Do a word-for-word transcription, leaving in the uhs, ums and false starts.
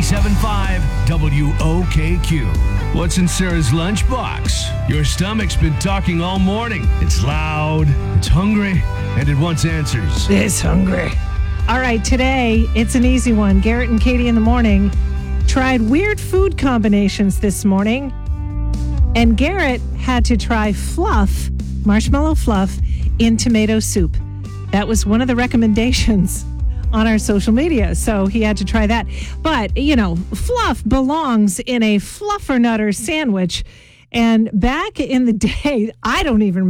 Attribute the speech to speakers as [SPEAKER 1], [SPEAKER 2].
[SPEAKER 1] ninety-seven point five W O K Q. What's in Sarah's lunchbox? Your stomach's been talking all morning. It's loud, it's hungry, and it wants answers.
[SPEAKER 2] It's hungry. All right, today, it's an easy one. Garrett and Katie in the morning tried weird food combinations this morning. And Garrett had to try fluff, marshmallow fluff, in tomato soup. That was one of the recommendations on our social media, so he had to try that. But, you know, fluff belongs in a fluffernutter sandwich. And back in the day, I don't even